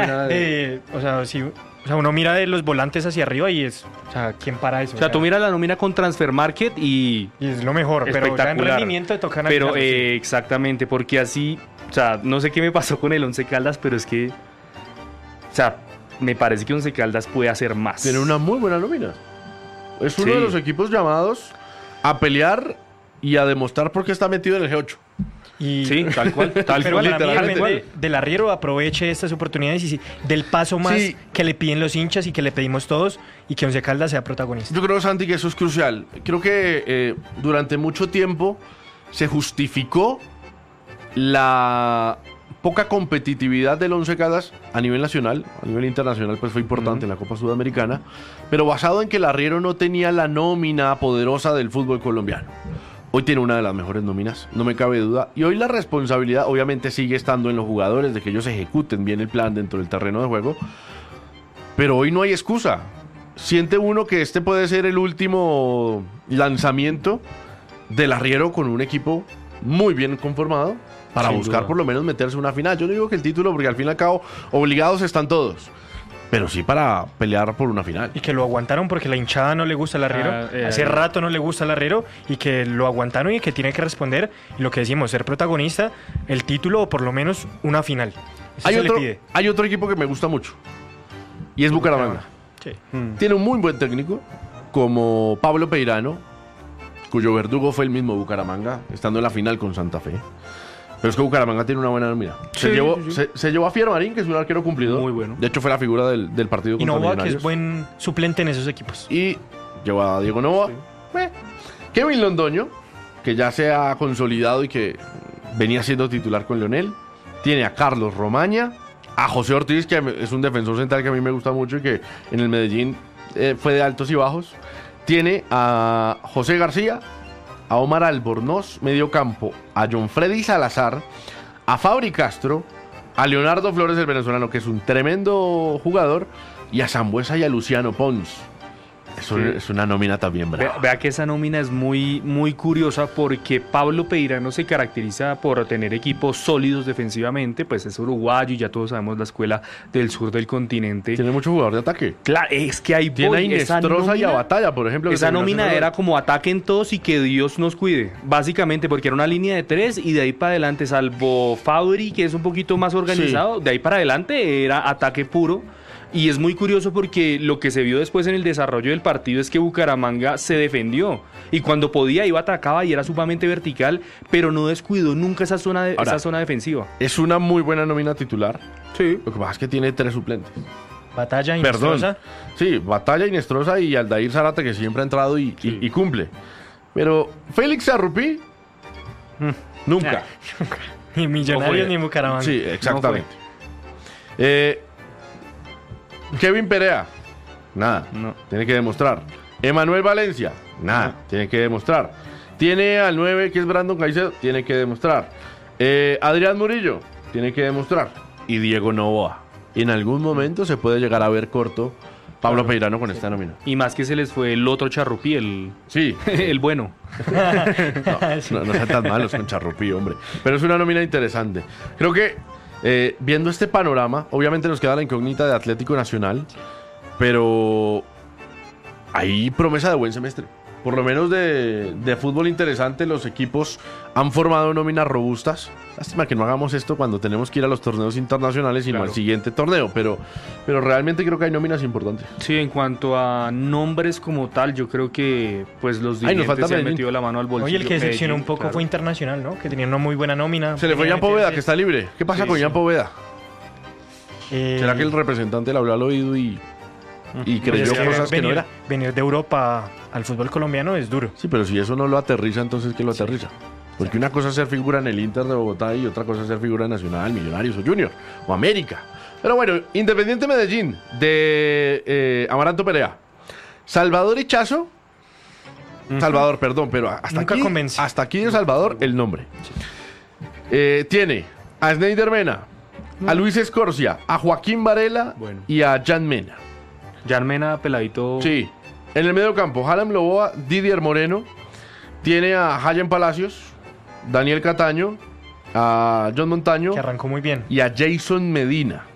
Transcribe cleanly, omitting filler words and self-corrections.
nómina de... O sea, uno mira de los volantes hacia arriba y es... O sea, ¿quién para eso? O sea, tú miras la nómina con Transfermarkt y es lo mejor, pero ya en espectacular. rendimiento te tocan... Pero exactamente, porque así... O sea, no sé qué me pasó con el Once Caldas, pero es que... O sea, me parece que Once Caldas puede hacer más. Tiene una muy buena nómina. Es uno Sí. de los equipos llamados a pelear y a demostrar por qué está metido en el G8. Y... Sí, tal cual, tal Pero cual. para mí literalmente. depende del arriero, aproveche estas oportunidades y del paso más Sí. que le piden los hinchas y que le pedimos todos y que Once Caldas sea protagonista. Yo creo, Santi, que eso es crucial. Creo que durante mucho tiempo se justificó la poca competitividad del Once Caldas a nivel nacional. A nivel internacional pues fue importante en la Copa Sudamericana, pero basado en que el arriero no tenía la nómina poderosa del fútbol colombiano. Hoy tiene una de las mejores nóminas, no me cabe duda. Y hoy la responsabilidad obviamente sigue estando en los jugadores de que ellos ejecuten bien el plan dentro del terreno de juego. Pero hoy no hay excusa. Siente uno que este puede ser el último lanzamiento del arriero con un equipo muy bien conformado para Sin buscar duda. por lo menos meterse en una final. Yo no digo que el título, porque al fin y al cabo obligados están todos. Pero sí para pelear por una final. Y que lo aguantaron porque la hinchada no le gusta al arriero. Hace rato no le gusta al arriero y que lo aguantaron y que tiene que responder. Y lo que decimos, ser protagonista, el título o por lo menos una final. Eso se le pide. Hay otro equipo que me gusta mucho. Y es Bucaramanga. Sí. Tiene un muy buen técnico como Pablo Peirano, cuyo verdugo fue el mismo Bucaramanga, estando en la final con Santa Fe. Pero es que Bucaramanga tiene una buena nómina. Se llevó a Fiero Marín, que es un arquero cumplidor. Muy bueno. De hecho, fue la figura del partido Y contra Novoa, que Millonarios. es buen suplente en esos equipos. Y llevó a Diego Novoa. Kevin Londoño, que ya se ha consolidado y que venía siendo titular con Leonel. Tiene a Carlos Romaña, a José Ortiz, que es un defensor central que a mí me gusta mucho y que en el Medellín fue de altos y bajos. Tiene a José García, a Omar Albornoz, medio campo, a John Freddy Salazar, a Fabri Castro, a Leonardo Flores, el venezolano, que es un tremendo jugador, y a Sambuesa y a Luciano Pons. Es una nómina también brava. Vea que esa nómina es muy, muy curiosa porque Pablo Peirano se caracteriza por tener equipos sólidos defensivamente, pues es uruguayo y ya todos sabemos la escuela del sur del continente. Tiene mucho jugador de ataque. Claro, es que hay Tiene a Inestrosa y a Batalla, por ejemplo. Esa nómina era como ataquen todos y que Dios nos cuide, básicamente, porque era una línea de 3 y de ahí para adelante, salvo Fabri, que es un poquito más organizado, de ahí para adelante era ataque puro. Y es muy curioso porque lo que se vio después en el desarrollo del partido es que Bucaramanga se defendió y cuando podía iba, atacaba y era sumamente vertical, pero no descuidó nunca esa zona defensiva. Es una muy buena nómina titular. Sí. Lo que pasa es que tiene 3 suplentes. Batalla, Perdón. Inestrosa. Sí, Batalla, Inestrosa y Aldair Zarate, que siempre ha entrado y cumple. Pero Félix Sarrupi, nunca. Ni Millonarios fue. ni Bucaramanga. Sí, exactamente. Kevin Perea, nada, No. tiene que demostrar. Emanuel Valencia, nada, tiene que demostrar. Tiene al 9, que es Brandon Caicedo, tiene que demostrar. Adrián Murillo, tiene que demostrar. Y Diego Novoa. En algún momento se puede llegar a ver corto Pablo Peirano con esta nómina. Y más que se les fue el otro Charrupí, el Sí, el bueno. no sean tan malos con Charrupí, hombre. Pero es una nómina interesante. Creo que viendo este panorama, obviamente nos queda la incógnita de Atlético Nacional, pero hay promesa de buen semestre. Por lo menos de fútbol interesante, los equipos han formado nóminas robustas. Lástima que no hagamos esto cuando tenemos que ir a los torneos internacionales, sino Claro. al siguiente torneo, pero realmente creo que hay nóminas importantes. Sí, en cuanto a nombres como tal, yo creo que pues los Ay, nos dirigentes falta se han Medellín. metido la mano al bolsillo. Oye, el que decepcionó Medellín, un poco claro. fue Internacional, ¿no? Que tenía una muy buena nómina. Se le fue Venía Jan Poveda, metiéndose. que está libre. ¿Qué pasa Sí, con sí. Jan Poveda? ¿Será que el el representante le habló al oído y creyó cosas que no era? venir de Europa al fútbol colombiano es duro. Sí, pero si eso no lo aterriza, entonces ¿qué lo aterriza? Porque una cosa es ser figura en el Inter de Bogotá y otra cosa es ser figura en Nacional, Millonarios o Junior o América. Pero bueno, Independiente Medellín de Amaranto Perea. Salvador Hichazo. Salvador, perdón, pero Nunca convence. hasta aquí de Salvador el nombre. Tiene a Sneider Mena, a Luis Escorcia, a Joaquín Varela Bueno. y a Jan Mena. Jan Mena, peladito. Sí. En el medio campo, Hallam Loboa, Didier Moreno. Tiene a Hayan Palacios, Daniel Cataño, a John Montaño Que arrancó muy bien. y a Jason Medina.